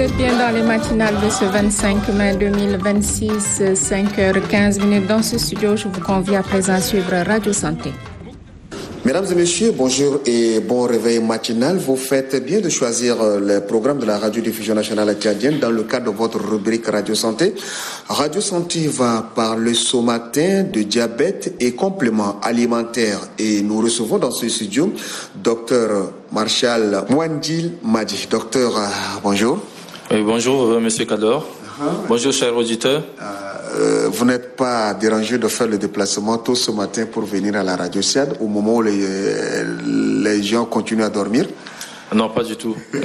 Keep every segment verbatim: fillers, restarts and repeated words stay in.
êtes bien dans les matinales de ce vingt-cinq mai deux mille vingt-six, cinq heures quinze minutes. Dans ce studio, je vous convie à présent à suivre Radio Santé. Mesdames et messieurs, bonjour et bon réveil matinal. Vous faites bien de choisir le programme de la radiodiffusion nationale tchadienne dans le cadre de votre rubrique Radio Santé. Radio Santé va parler ce matin de diabète et compléments alimentaires. Et nous recevons dans ce studio Docteur Marshal Mwandil Madi. Docteur, bonjour. Oui, bonjour, Monsieur Kador. Uh-huh. Bonjour, chers auditeurs. Euh, vous n'êtes pas dérangé de faire le déplacement tôt ce matin pour venir à la radio S I A D au moment où les, les gens continuent à dormir? Non, pas du tout. euh,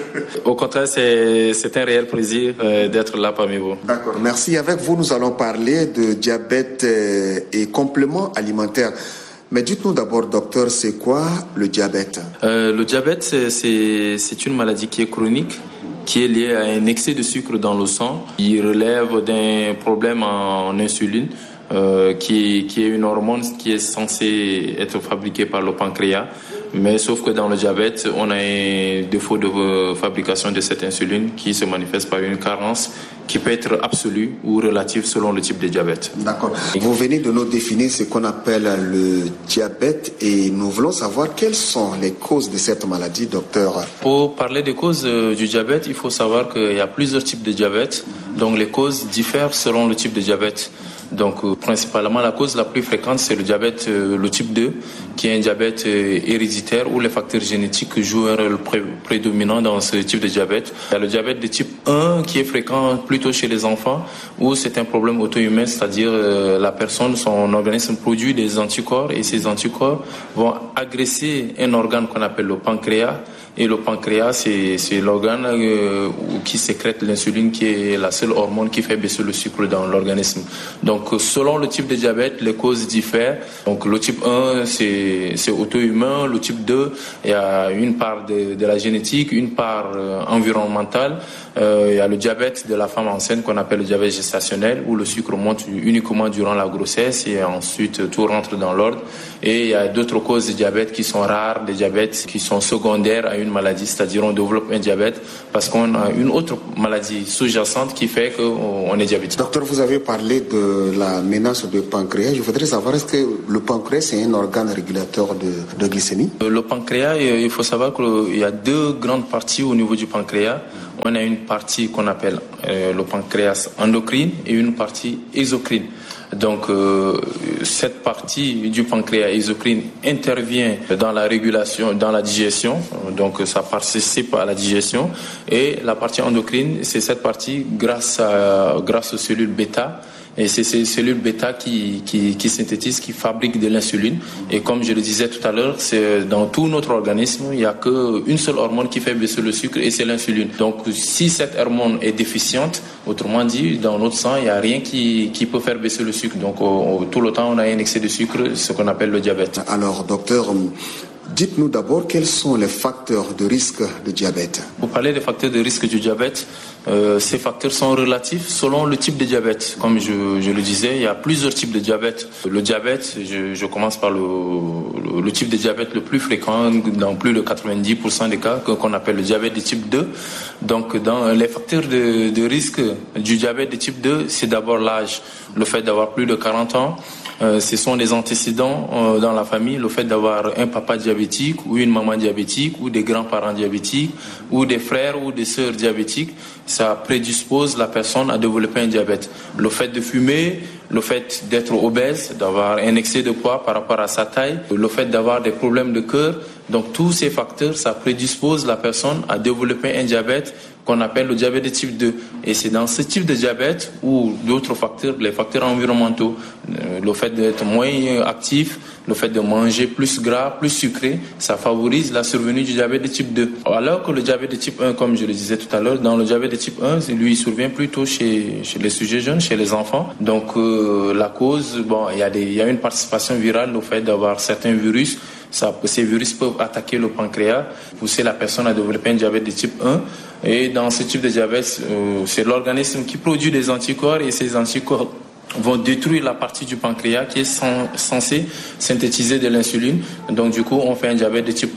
au contraire, c'est, c'est un réel plaisir euh, d'être là parmi vous. D'accord, merci. Avec vous, nous allons parler de diabète euh, et compléments alimentaires. Mais dites-nous d'abord, docteur, c'est quoi le diabète? euh, Le diabète, c'est, c'est, c'est une maladie qui est chronique, qui est lié à un excès de sucre dans le sang. Il relève d'un problème en insuline, euh, qui, qui est une hormone qui est censée être fabriquée par le pancréas. Mais sauf que dans le diabète, on a un défaut de fabrication de cette insuline qui se manifeste par une carence qui peut être absolue ou relative selon le type de diabète. D'accord. Vous venez de nous définir ce qu'on appelle le diabète et nous voulons savoir quelles sont les causes de cette maladie, docteur. Pour parler des causes du diabète, il faut savoir qu'il y a plusieurs types de diabète. Donc les causes diffèrent selon le type de diabète. Donc, euh, principalement, la cause la plus fréquente, c'est le diabète, euh, le type deux, qui est un diabète euh, héréditaire où les facteurs génétiques jouent un rôle pré- prédominant dans ce type de diabète. Il y a le diabète de type un qui est fréquent plutôt chez les enfants, où c'est un problème auto-immun, c'est-à-dire euh, la personne, son organisme produit des anticorps et ces anticorps vont agresser un organe qu'on appelle le pancréas. Et le pancréas, c'est, c'est l'organe euh, qui sécrète l'insuline, qui est la seule hormone qui fait baisser le sucre dans l'organisme. Donc, selon le type de diabète, les causes diffèrent. Donc, le type un, c'est, c'est auto-immun. Le type deux, il y a une part de, de la génétique, une part euh, environnementale. Euh, il y a le diabète de la femme enceinte qu'on appelle le diabète gestationnel, où le sucre monte uniquement durant la grossesse et ensuite tout rentre dans l'ordre. Et il y a d'autres causes de diabète qui sont rares, des diabètes qui sont secondaires à une maladie, c'est-à-dire on développe un diabète parce qu'on a une autre maladie sous-jacente qui fait qu'on est diabétique. Docteur, vous avez parlé de la menace du pancréas. Je voudrais savoir, est-ce que le pancréas c'est un organe régulateur de, de glycémie? Le pancréas, il faut savoir qu'il y a deux grandes parties au niveau du pancréas. On a une partie qu'on appelle euh, le pancréas endocrine et une partie exocrine. Donc, euh, cette partie du pancréas exocrine intervient dans la régulation, dans la digestion. Donc, ça participe à la digestion. Et la partie endocrine, c'est cette partie grâce à, grâce aux cellules bêta. Et c'est ces cellules bêta qui, qui, qui synthétisent, qui fabriquent de l'insuline. Et comme je le disais tout à l'heure, c'est dans tout notre organisme, il n'y a qu'une seule hormone qui fait baisser le sucre et c'est l'insuline. Donc si cette hormone est déficiente, autrement dit, dans notre sang, il n'y a rien qui, qui peut faire baisser le sucre. Donc au, tout le temps, on a un excès de sucre, ce qu'on appelle le diabète. Alors, docteur, dites-nous d'abord quels sont les facteurs de risque de diabète. Pour parler des facteurs de risque du diabète, euh, ces facteurs sont relatifs selon le type de diabète. Comme je, je le disais, il y a plusieurs types de diabète. Le diabète, je, je commence par le, le, le type de diabète le plus fréquent dans plus de quatre-vingt-dix pour cent des cas, qu'on appelle le diabète de type deux. Donc, dans les facteurs de, de risque du diabète de type deux, c'est d'abord l'âge, le fait d'avoir plus de quarante ans. Euh, ce sont des antécédents euh, dans la famille, le fait d'avoir un papa diabétique ou une maman diabétique ou des grands-parents diabétiques ou des frères ou des sœurs diabétiques, ça prédispose la personne à développer un diabète. Le fait de fumer, le fait d'être obèse, d'avoir un excès de poids par rapport à sa taille, le fait d'avoir des problèmes de cœur, donc tous ces facteurs, ça prédispose la personne à développer un diabète qu'on appelle le diabète de type deux. Et c'est dans ce type de diabète ou d'autres facteurs, les facteurs environnementaux, le fait d'être moins actif, le fait de manger plus gras, plus sucré, ça favorise la survenue du diabète de type deux. Alors que le diabète de type un, comme je le disais tout à l'heure, dans le diabète de type un, lui, il survient plutôt chez, chez les sujets jeunes, chez les enfants. Donc, euh, la cause, bon, il y a des, il y a une participation virale au fait d'avoir certains virus. Ça, ces virus peuvent attaquer le pancréas, pousser la personne à développer un diabète de type un. Et dans ce type de diabète, euh, c'est l'organisme qui produit des anticorps et ces anticorps vont détruire la partie du pancréas qui est censée synthétiser de l'insuline. Donc du coup, on fait un diabète de type un.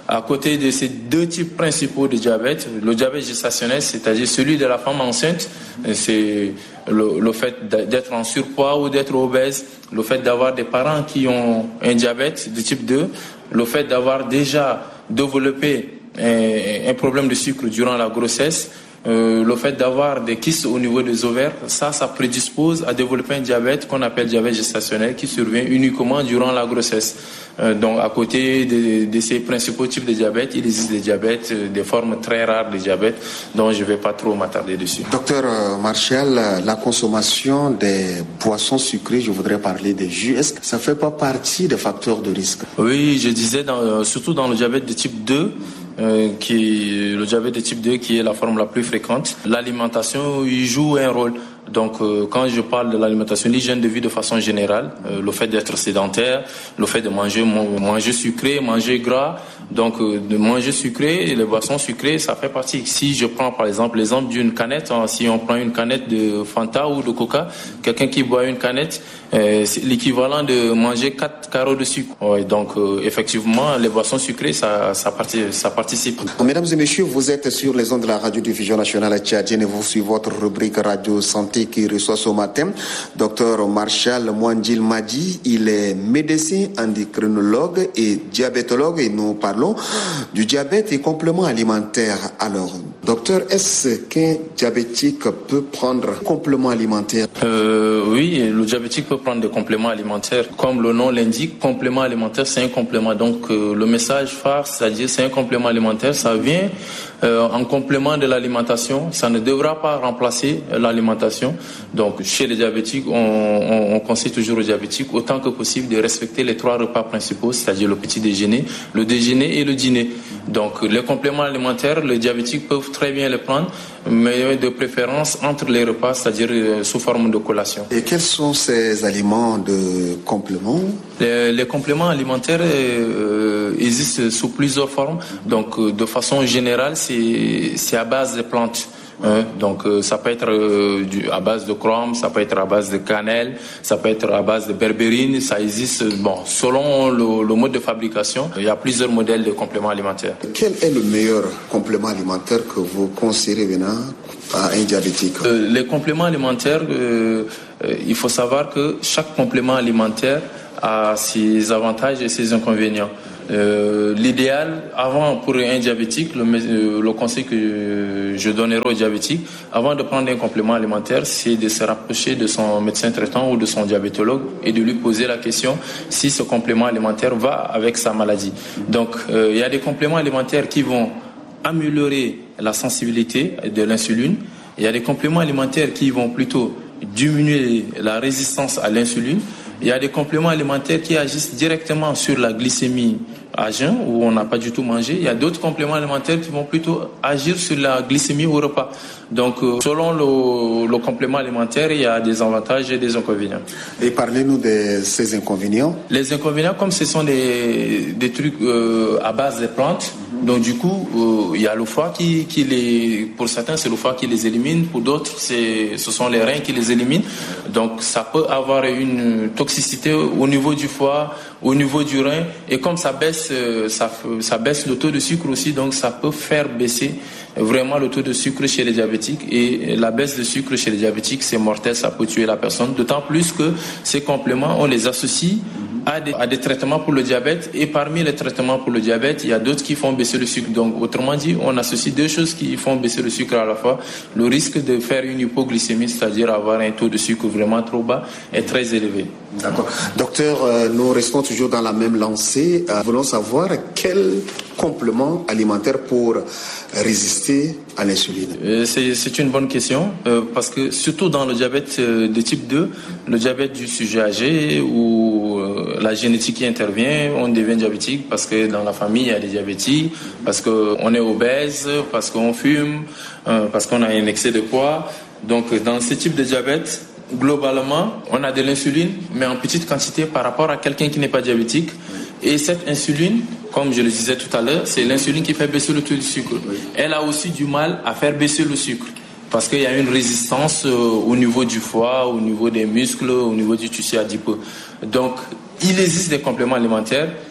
À côté de ces deux types principaux de diabète, le diabète gestationnel, c'est-à-dire celui de la femme enceinte, c'est le, le fait d'être en surpoids ou d'être obèse, le fait d'avoir des parents qui ont un diabète de type deux, le fait d'avoir déjà développé un, un problème de sucre durant la grossesse, Euh, le fait d'avoir des kystes au niveau des ovaires, ça, ça prédispose à développer un diabète qu'on appelle diabète gestationnel qui survient uniquement durant la grossesse. Euh, donc, à côté de, de ces principaux types de diabète, il existe des diabètes, des formes très rares de diabète, dont je ne vais pas trop m'attarder dessus. Docteur Martial, la consommation des boissons sucrées, je voudrais parler des jus, est-ce que ça ne fait pas partie des facteurs de risque? Oui, je disais, dans, surtout dans le diabète de type deux, Euh, qui le diabète de type deux qui est la forme la plus fréquente. L'alimentation y joue un rôle. Donc euh, quand je parle de l'alimentation, l'hygiène de vie de façon générale, euh, le fait d'être sédentaire, le fait de manger manger sucré, manger gras, donc euh, de manger sucré et les boissons sucrées, ça fait partie. Si je prends par exemple l'exemple d'une canette, hein, si on prend une canette de Fanta ou de Coca, quelqu'un qui boit une canette, euh, c'est l'équivalent de manger quatre carreaux de sucre. Ouais, donc euh, effectivement, les boissons sucrées, ça ça, parti, ça participe. Mesdames et messieurs, vous êtes sur les ondes de la radiodiffusion nationale tchadienne et vous suivez votre rubrique Radio Santé qui reçoit ce matin docteur Martial Mwandil Madi. Il est médecin endocrinologue et diabétologue et nous parlons du diabète et compléments alimentaires. Alors, docteur, est-ce qu'un diabétique peut prendre un complément alimentaire? euh, Oui, le diabétique peut prendre des compléments alimentaires. Comme le nom l'indique, complément alimentaire, c'est un complément. Donc, euh, le message phare, c'est-à-dire c'est un complément alimentaire, ça vient euh, en complément de l'alimentation. Ça ne devra pas remplacer l'alimentation. Donc, chez les diabétiques, on, on, on conseille toujours aux diabétiques, autant que possible, de respecter les trois repas principaux, c'est-à-dire le petit déjeuner, le déjeuner et le dîner. Donc, les compléments alimentaires, les diabétiques peuvent très bien les prendre, mais de préférence entre les repas, c'est-à-dire euh, sous forme de collation. Et quels sont ces aliments de compléments? Les, les compléments alimentaires euh, existent sous plusieurs formes. Donc, euh, de façon générale, c'est, c'est à base de plantes. Hein, donc euh, ça peut être euh, du, à base de chrome, ça peut être à base de cannelle, ça peut être à base de berbérine, ça existe, bon, selon le, le mode de fabrication, il y a plusieurs modèles de compléments alimentaires. Quel est le meilleur complément alimentaire que vous conseillez venant à un diabétique? euh, Les compléments alimentaires, euh, euh, il faut savoir que chaque complément alimentaire a ses avantages et ses inconvénients. Euh, l'idéal, avant pour un diabétique, le, euh, le conseil que je donnerai au diabétique, avant de prendre un complément alimentaire, c'est de se rapprocher de son médecin traitant ou de son diabétologue et de lui poser la question si ce complément alimentaire va avec sa maladie. Donc, euh, il y a des compléments alimentaires qui vont améliorer la sensibilité de l'insuline. Il y a des compléments alimentaires qui vont plutôt diminuer la résistance à l'insuline. Il y a des compléments alimentaires qui agissent directement sur la glycémie à jeun, où on n'a pas du tout mangé. Il y a d'autres compléments alimentaires qui vont plutôt agir sur la glycémie au repas. Donc, euh, selon le, le complément alimentaire, il y a des avantages et des inconvénients. Et parlez-nous de ces inconvénients. Les inconvénients, comme ce sont des, des trucs euh, à base de plantes, donc du coup, euh, il y a le foie qui, qui les... Pour certains, c'est le foie qui les élimine. Pour d'autres, c'est, ce sont les reins qui les éliminent. Donc, ça peut avoir une toxicité au niveau du foie, au niveau du rein. Et comme ça baisse, ça, ça baisse le taux de sucre aussi, donc ça peut faire baisser vraiment le taux de sucre chez les diabétiques. Et la baisse de sucre chez les diabétiques, c'est mortel, ça peut tuer la personne. D'autant plus que ces compléments, on les associe à des, à des traitements pour le diabète. Et parmi les traitements pour le diabète, il y a d'autres qui font baisser le sucre. Donc, autrement dit, on associe deux choses qui font baisser le sucre à la fois. Le risque de faire une hypoglycémie, c'est-à-dire avoir un taux de sucre vraiment trop bas, est très élevé. D'accord. Docteur, euh, nous restons toujours dans la même lancée. Euh, voulons savoir quel complément alimentaire pour résister à l'insuline. Euh, c'est, c'est une bonne question euh, parce que surtout dans le diabète euh, de type deux, le diabète du sujet âgé où euh, la génétique qui intervient, on devient diabétique parce que dans la famille il y a des diabétiques, parce qu'on est obèse, parce qu'on fume, euh, parce qu'on a un excès de poids. Donc dans ce type de diabète, globalement, on a de l'insuline, mais en petite quantité par rapport à quelqu'un qui n'est pas diabétique. Et cette insuline, comme je le disais tout à l'heure, c'est l'insuline qui fait baisser le taux de sucre. Elle a aussi du mal à faire baisser le sucre parce qu'il y a une résistance au niveau du foie, au niveau des muscles, au niveau du tissu adipeux. Donc, il existe des compléments alimentaires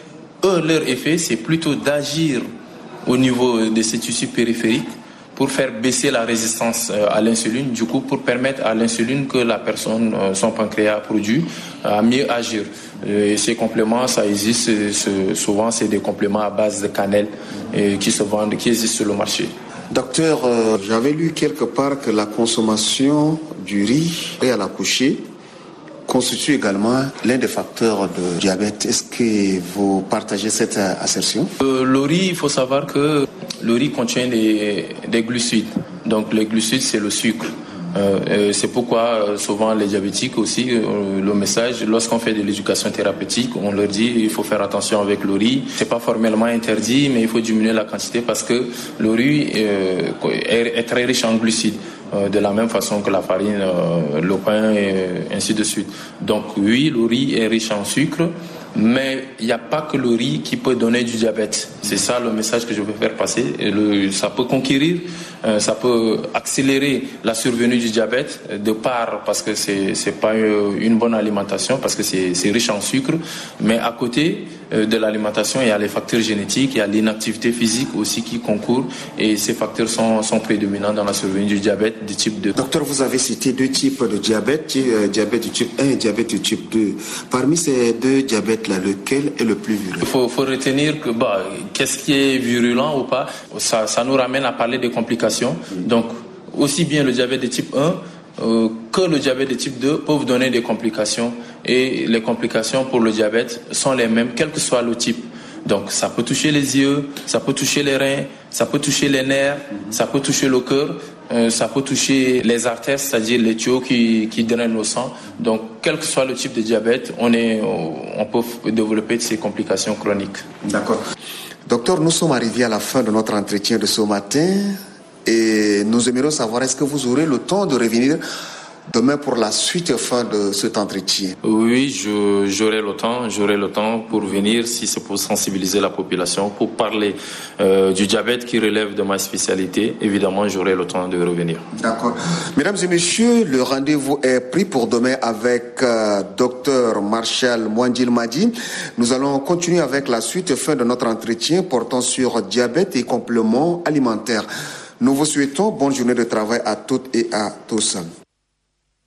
eux, leur effet, c'est plutôt d'agir au niveau de ces tissus périphériques pour faire baisser la résistance à l'insuline, du coup pour permettre à l'insuline que la personne, son pancréas produit, à mieux agir. Et ces compléments, ça existe, souvent c'est des compléments à base de cannelle qui se vendent, qui existent sur le marché. Docteur, euh, j'avais lu quelque part que la consommation du riz et à l'accoucher constitue également l'un des facteurs de diabète. Est-ce que vous partagez cette assertion? euh, Le riz, il faut savoir que le riz contient des, des glucides. Donc les glucides, c'est le sucre. Euh, c'est pourquoi euh, souvent les diabétiques aussi, euh, le message, lorsqu'on fait de l'éducation thérapeutique, on leur dit il faut faire attention avec le riz. C'est pas formellement interdit, mais il faut diminuer la quantité parce que le riz euh, est, est très riche en glucides. De la même façon que la farine, euh, le pain et ainsi de suite. Donc oui, le riz est riche en sucre, mais il n'y a pas que le riz qui peut donner du diabète. C'est ça le message que je veux faire passer. Et le, ça peut conquérir, euh, ça peut accélérer la survenue du diabète de part parce que c'est c'est pas une bonne alimentation, parce que c'est c'est riche en sucre, mais à côté euh, de l'alimentation, il y a les facteurs génétiques, il y a l'inactivité physique aussi qui concourent, et ces facteurs sont sont prédominants dans la survenue du diabète de type deux. Docteur, vous avez cité deux types de diabète, euh, diabète du type un et diabète du type deux. Parmi ces deux diabètes-là, lequel est le plus virulent? Il faut, faut retenir que bah, qu'est-ce qui est virulent ou pas, ça, ça nous ramène à parler des complications. Donc, aussi bien le diabète de type un euh, que le diabète de type deux peuvent donner des complications. Et les complications pour le diabète sont les mêmes, quel que soit le type. Donc, ça peut toucher les yeux, ça peut toucher les reins, ça peut toucher les nerfs, ça peut toucher le cœur. Euh, ça peut toucher les artères, c'est-à-dire les tuyaux qui, qui drainent le sang. Donc, quel que soit le type de diabète, on, est, on peut développer ces complications chroniques. D'accord. Docteur, nous sommes arrivés à la fin de notre entretien de ce matin et nous aimerions savoir, est-ce que vous aurez le temps de revenir demain pour la suite fin de cet entretien? Oui, je, j'aurai le temps, j'aurai le temps pour venir, si c'est pour sensibiliser la population, pour parler euh, du diabète qui relève de ma spécialité. Évidemment, j'aurai le temps de revenir. D'accord. Mesdames et messieurs, le rendez-vous est pris pour demain avec euh, Docteur Marshal Mwandil Madi. Nous allons continuer avec la suite fin de notre entretien portant sur diabète et compléments alimentaires. Nous vous souhaitons bonne journée de travail à toutes et à tous.